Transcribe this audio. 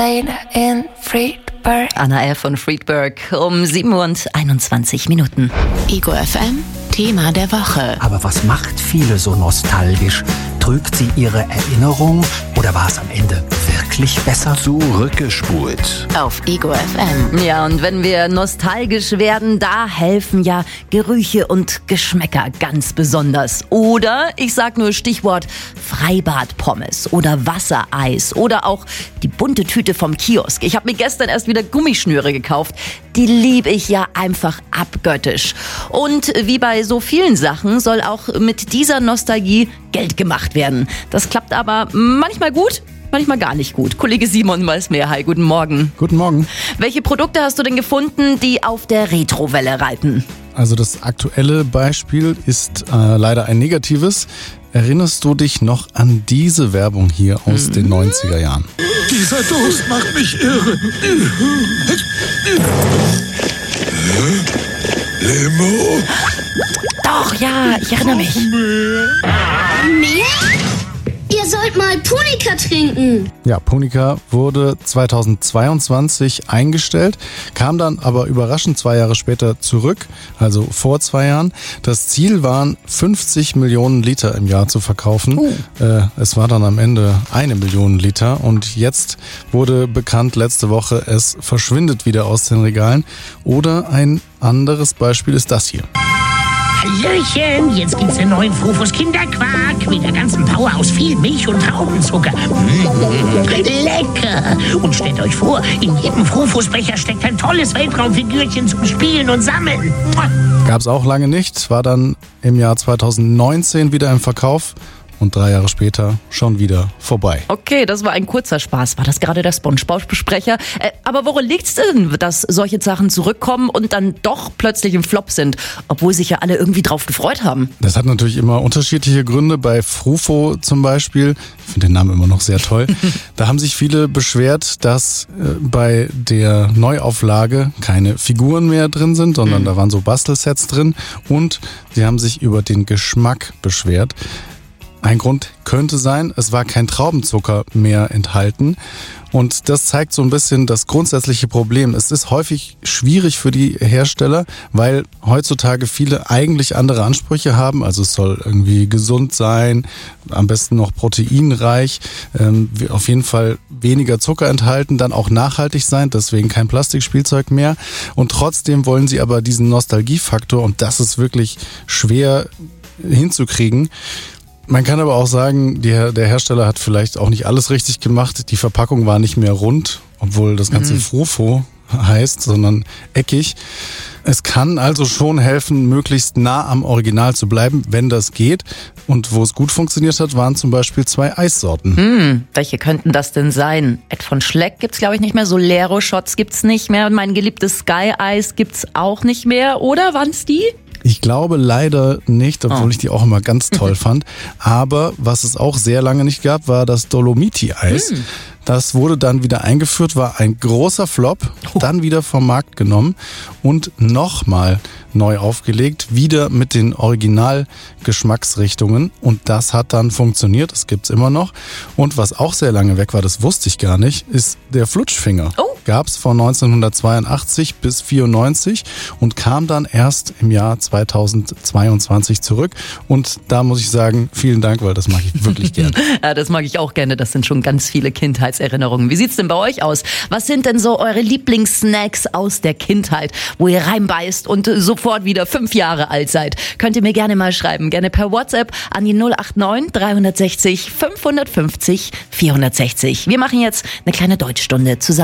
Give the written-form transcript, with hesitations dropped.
in Friedberg. Anna F. von Friedberg um 7:21 Minuten. Ego FM, Thema der Woche. Aber was macht viele so nostalgisch? Trügt sie ihre Erinnerung oder war es am Ende wirklich besser? Zurückgespult. Auf Ego FM. Ja, und wenn wir nostalgisch werden, da helfen ja Gerüche und Geschmäcker ganz besonders. Oder, ich sag nur Stichwort Freibad-Pommes oder Wassereis oder auch die bunte Tüte vom Kiosk. Ich habe mir gestern erst wieder Gummischnüre gekauft. Die liebe ich ja einfach abgöttisch. Und wie bei so vielen Sachen soll auch mit dieser Nostalgie Geld gemacht werden. Das klappt aber manchmal gut, manchmal gar nicht gut. Kollege Simon weiß mehr. Hi, guten Morgen. Guten Morgen. Welche Produkte hast du denn gefunden, die auf der Retrowelle reiten? Also das aktuelle Beispiel ist leider ein negatives. Erinnerst du dich noch an diese Werbung hier aus den 90er Jahren? Dieser Durst macht mich irre. Limo? Doch, ja, ich erinnere mich. Mehr? Ihr sollt mal Punika trinken. Ja, Punika wurde 2022 eingestellt, kam dann aber überraschend 2 Jahre später zurück, also vor 2 Jahren. Das Ziel waren 50 Millionen Liter im Jahr zu verkaufen. Es war dann am Ende 1 Million Liter und jetzt wurde bekannt letzte Woche, es verschwindet wieder aus den Regalen. Oder ein anderes Beispiel ist das hier. Hallöchen, jetzt gibt's den neuen Frufos Kinderquark mit der ganzen Power aus viel Milch und Traubenzucker. Lecker! Und stellt euch vor, in jedem Frufos-Becher steckt ein tolles Weltraumfigürchen zum Spielen und Sammeln. Gab's auch lange nicht, war dann im Jahr 2019 wieder im Verkauf. Und 3 Jahre später schon wieder vorbei. Okay, das war ein kurzer Spaß. War das gerade der SpongeBob-Besprecher? Aber woran liegt's denn, dass solche Sachen zurückkommen und dann doch plötzlich im Flop sind, obwohl sich ja alle irgendwie drauf gefreut haben? Das hat natürlich immer unterschiedliche Gründe. Bei Frufo zum Beispiel, ich finde den Namen immer noch sehr toll, da haben sich viele beschwert, dass bei der Neuauflage keine Figuren mehr drin sind, sondern da waren so Bastelsets drin und sie haben sich über den Geschmack beschwert. Ein Grund könnte sein, es war kein Traubenzucker mehr enthalten. Und das zeigt so ein bisschen das grundsätzliche Problem. Es ist häufig schwierig für die Hersteller, weil heutzutage viele eigentlich andere Ansprüche haben. Also es soll irgendwie gesund sein, am besten noch proteinreich, auf jeden Fall weniger Zucker enthalten, dann auch nachhaltig sein, deswegen kein Plastikspielzeug mehr. Und trotzdem wollen sie aber diesen Nostalgiefaktor, und das ist wirklich schwer hinzukriegen. Man kann aber auch sagen, der Hersteller hat vielleicht auch nicht alles richtig gemacht. Die Verpackung war nicht mehr rund, obwohl das Ganze Frufo heißt, sondern eckig. Es kann also schon helfen, möglichst nah am Original zu bleiben, wenn das geht. Und wo es gut funktioniert hat, waren zum Beispiel 2 Eissorten. Welche könnten das denn sein? Ed von Schleck gibt's glaube ich nicht mehr, Solero-Shots gibt's nicht mehr und mein geliebtes Sky-Eis gibt's auch nicht mehr. Oder waren's die? Ich glaube leider nicht, obwohl ich die auch immer ganz toll fand. Aber was es auch sehr lange nicht gab, war das Dolomiti-Eis. Das wurde dann wieder eingeführt, war ein großer Flop, dann wieder vom Markt genommen und nochmal neu aufgelegt, wieder mit den Originalgeschmacksrichtungen. Und das hat dann funktioniert, das gibt's immer noch. Und was auch sehr lange weg war, das wusste ich gar nicht, ist der Flutschfinger. Gab's von 1982 bis 94 und kam dann erst im Jahr 2022 zurück. Und da muss ich sagen, vielen Dank, weil das mag ich wirklich gerne. Ja, das mag ich auch gerne. Das sind schon ganz viele Kindheitserinnerungen. Wie sieht's denn bei euch aus? Was sind denn so eure Lieblingssnacks aus der Kindheit, wo ihr reinbeißt und sofort wieder 5 Jahre alt seid? Könnt ihr mir gerne mal schreiben. Gerne per WhatsApp an die 089 360 550 460. Wir machen jetzt eine kleine Deutschstunde zusammen.